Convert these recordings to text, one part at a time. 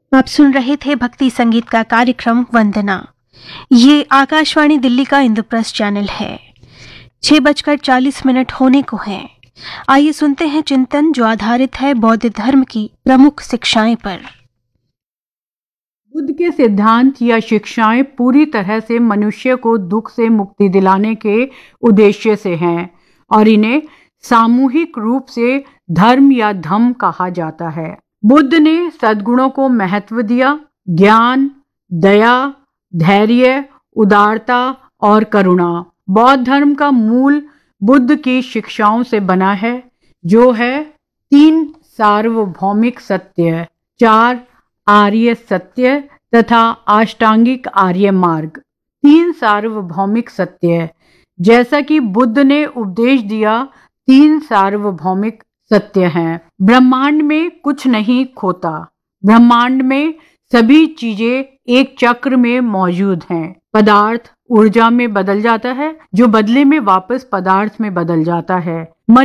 आप सुन रहे थे भक्ति संगीत का कार्यक्रम वंदना। ये आकाशवाणी दिल्ली का इंद्रप्रस्थ चैनल है। 6:40 होने को हैं। आइए सुनते हैं चिंतन जो आधारित है बौद्ध धर्म की प्रमुख शिक्षाएं पर। बुद्ध के सिद्धांत या शिक्षाएं पूरी तरह से मनुष्य को दुख से मुक्ति दिलाने के उद्देश्य से हैं और इन्हें सामूहिक रूप से धर्म या धम्म कहा जाता है। बुद्ध ने सद्गुणों को महत्व दिया। ज्ञान, दया, धैर्य, उदारता और करुणा बौद्ध धर्म का मूल बुद्ध की शिक्षाओं से बना है, जो है 3 सार्वभौमिक सत्य, 4 आर्य सत्य तथा अष्टांगिक आर्य मार्ग। 3 सार्वभौमिक सत्य, जैसा कि बुद्ध ने उपदेश दिया, 3 सार्वभौमिक सत्य हैं। ब्रह्मांड में कुछ नहीं खोता। ब्रह्मांड में सभी चीजें एक चक्र में मौजूद हैं। पदार्थ ऊर्जा में बदल जाता है, जो बदले में वापस पदार्थ में बदल जाता है।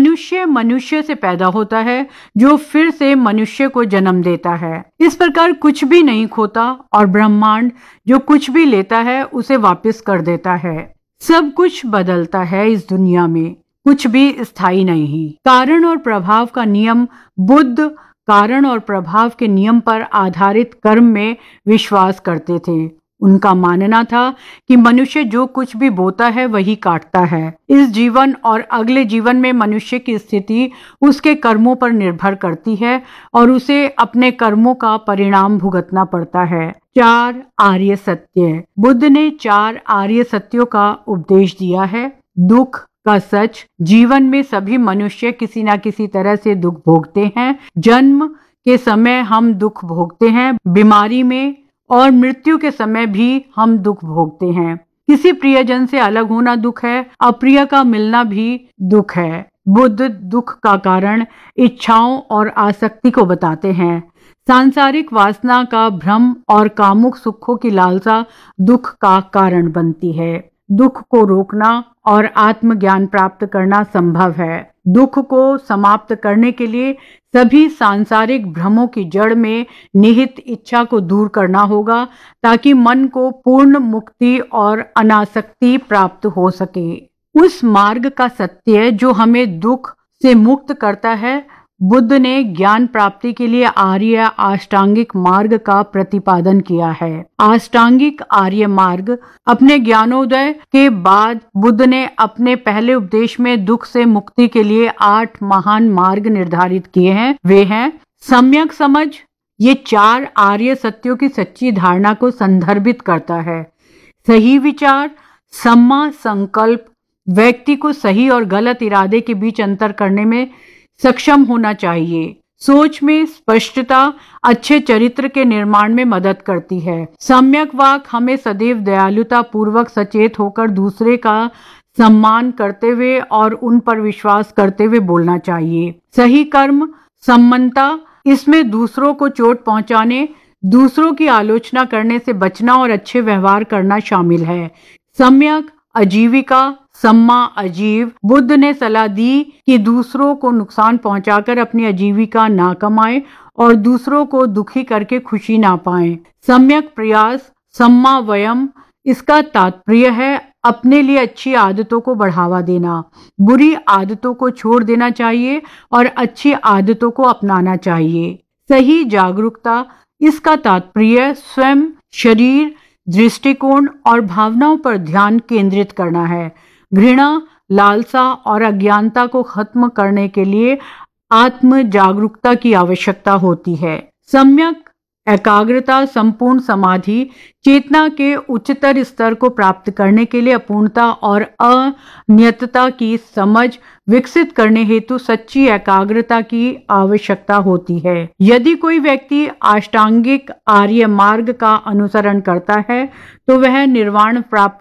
मनुष्य से पैदा होता है, जो फिर से मनुष्य को जन्म देता है। इस प्रकार कुछ भी नहीं खोता और ब्रह्मांड जो कुछ भी लेता है उसे वापस कर देता है। सब कुछ बदलता है इस दुनिया में, कुछ भी स्थायी नहीं। कारण और प्रभाव का नियम बुद्ध कारण और प्रभाव के नियम पर आधारित कर्म में विश्वास करते थे। उनका मानना था कि मनुष्य जो कुछ भी बोता है वही काटता है। इस जीवन और अगले जीवन में मनुष्य की स्थिति उसके कर्मों पर निर्भर करती है और उसे अपने कर्मों का परिणाम भुगतना पड़ता है। 4 आर्य सत्य। बुद्ध ने 4 आर्य सत्यों का उपदेश दिया है। दुख का सच। जीवन में सभी मनुष्य किसी न किसी तरह से दुख भोगते हैं। जन्म के समय हम दुख भोगते हैं, बीमारी में और मृत्यु के समय भी हम दुख भोगते हैं। किसी प्रियजन से अलग होना दुख है, अप्रिय का मिलना भी दुख है। बुद्ध दुख का कारण इच्छाओं और आसक्ति को बताते हैं। सांसारिक वासना का भ्रम और कामुक सुखों की लालसा दुख का कारण बनती है। दुख को रोकना और आत्मज्ञान प्राप्त करना संभव है। दुख को समाप्त करने के लिए सभी सांसारिक भ्रमों की जड़ में निहित इच्छा को दूर करना होगा, ताकि मन को पूर्ण मुक्ति और अनासक्ति प्राप्त हो सके। उस मार्ग का सत्य जो हमें दुख से मुक्त करता है, बुद्ध ने ज्ञान प्राप्ति के लिए आर्य अष्टांगिक मार्ग का प्रतिपादन किया है। अष्टांगिक आर्य मार्ग। अपने ज्ञानोदय के बाद बुद्ध ने अपने पहले उपदेश में दुख से मुक्ति के लिए 8 महान मार्ग निर्धारित किए हैं। वे हैं सम्यक समझ। ये 4 आर्य सत्यों की सच्ची धारणा को संदर्भित करता है। सही विचार। सम्मा संकल्प। व्यक्ति को सही और गलत इरादे के बीच अंतर करने में सक्षम होना चाहिए। सोच में स्पष्टता अच्छे चरित्र के निर्माण में मदद करती है। सम्यक वाक हमें सदैव दयालुता पूर्वक सचेत होकर दूसरे का सम्मान करते हुए और उन पर विश्वास करते हुए बोलना चाहिए। सही कर्म। सम्मनता। इसमें दूसरों को चोट पहुंचाने, दूसरों की आलोचना करने से बचना और अच्छे व्यवहार करना शामिल है। सम्यक आजीविका। सम्मा अजीव। बुद्ध ने सलाह दी कि दूसरों को नुकसान पहुंचाकर अपनी आजीविका ना कमाएं और दूसरों को दुखी करके खुशी ना पाएं। सम्यक प्रयास। सम्मा वयम। इसका तात्पर्य है अपने लिए अच्छी आदतों को बढ़ावा देना। बुरी आदतों को छोड़ देना चाहिए और अच्छी आदतों को अपनाना चाहिए। सही जागरूकता। इसका तात्पर्य स्वयं, शरीर, दृष्टिकोण और भावनाओं पर ध्यान केंद्रित करना है। घृणा, लालसा और अज्ञानता को खत्म करने के लिए आत्म जागरूकता की आवश्यकता होती है। सम्यक एकाग्रता। संपूर्ण समाधि। चेतना के उच्चतर स्तर को प्राप्त करने के लिए अपूर्णता और अनियतता की समझ विकसित करने हेतु सच्ची एकाग्रता की आवश्यकता होती है। यदि कोई व्यक्ति अष्टांगिक आर्य मार्ग का अनुसरण करता है तो वह निर्वाण प्राप्त